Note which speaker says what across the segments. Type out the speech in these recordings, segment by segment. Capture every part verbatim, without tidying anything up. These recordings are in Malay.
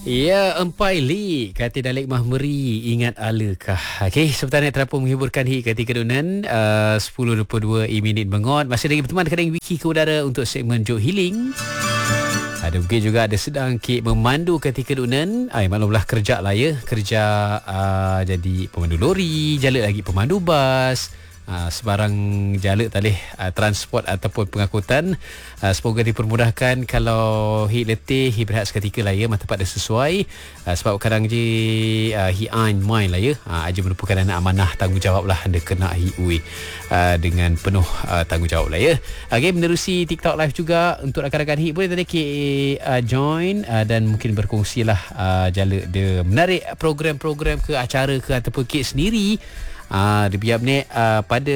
Speaker 1: Ya, Empai Li kata Dalek Mahmeri ingat alakah. Okey, sebentar nak terapung menghiburkan hit ketika dunan uh, sepuluh dua puluh dua minit mengot. Masih lagi berteman dengan Wiki ke udara untuk segmen Joke Healing. Ada mungkin juga ada sedang kek memandu ketika dunan. Ay, maklumlah kerja lah ya. Kerja uh, jadi pemandu lori, jala lagi pemandu bas. Uh, sebarang jala talih uh, transport ataupun pengangkutan. Uh, semoga dipermudahkan. Kalau hi letih, hi berehat seketika lah ya, mata pada sesuai. Uh, sebab kadang je uh, hi ain main lah ya. Uh, aja merupakan anak amanah, tanggungjawab lah anda kena hi uwi uh, dengan penuh uh, tanggungjawab lah ya. Okay, menerusi TikTok live juga untuk rakan-rakan hi boleh tadi ke uh, join uh, dan mungkin berkongsi lah uh, jala dia menarik program-program ke acara ke ataupun kek sendiri. Ah, uh, dia ni uh, pada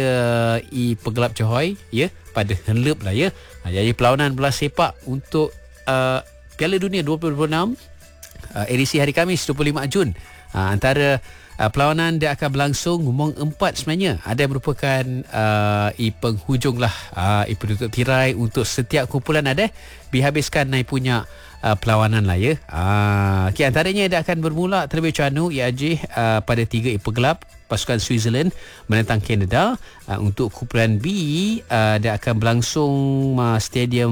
Speaker 1: i Pegelap Johor ya, pada Henlep lah ya. Uh, jadi perlawanan bola sepak untuk uh, Piala Dunia dua ribu dua puluh enam uh, edisi hari Khamis dua puluh lima Jun. Uh, antara uh, perlawanan dia akan berlangsung ngomong empat sebenarnya. Ada yang merupakan uh, i penghujung lah, uh, i penutup tirai untuk setiap kumpulan ada dihabiskan naik punya Uh, perlawanan lah ya. Uh, okay, antaranya dia akan bermula terlebih dahulu ia je uh, pada tiga Pegelap pasukan Switzerland menentang Kanada. Uh, untuk kumpulan B uh, dia akan berlangsung uh, stadium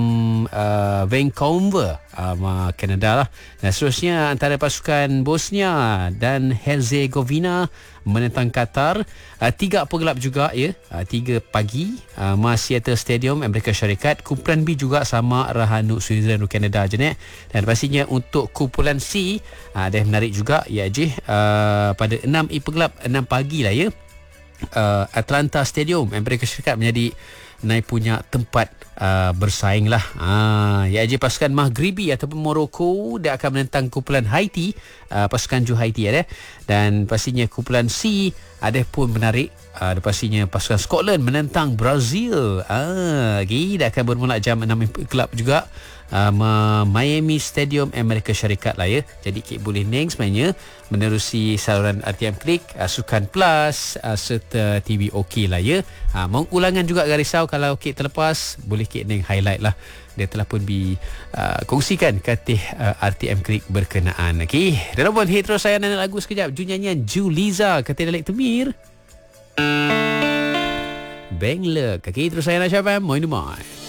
Speaker 1: uh, Vancouver uh, Kanada lah. Dan seterusnya antara pasukan Bosnia dan Herzegovina menentang Qatar. Uh, tiga Pegelap juga ya. Uh, tiga pagi uh, Seattle Stadium Amerika Syarikat. Kumpulan B juga sama Rahanu Switzerland dan Kanada je ni. Dan pastinya untuk kumpulan C ada uh, yang menarik juga ya je uh, pada enam Pegelap enam pagi lah ya. Uh, Atlanta Stadium Amerika Syarikat menjadi naik punya tempat uh, bersaing lah. Ah, ya je pasukan Maghribi ataupun Morocco dia akan menentang kumpulan Haiti, uh, pasukan Ju Haiti ada. Dan pastinya kumpulan C ada pun menarik. Uh, pastinya pasukan Scotland menentang Brazil. Ah, okay, dia akan bermula jam enam Pegelap juga. Uh, Miami Stadium Amerika Syarikat lah ya. Jadi kek boleh neng sebenarnya menerusi saluran R T M Klik, uh, Sukan Plus uh, serta T V OK lah ya. Uh, mengulangan juga gak risau kalau kek terlepas, boleh kek neng highlight lah. Dia telah pun dikongsikan uh, katih uh, R T M Klik berkenaan. Okey, dalam pun hit terus saya nak lagu sekejap. Ju nyanyian Juliza katih Dalek Temir. Bangler. Okey, terus saya nak siapa? Moin Dumai.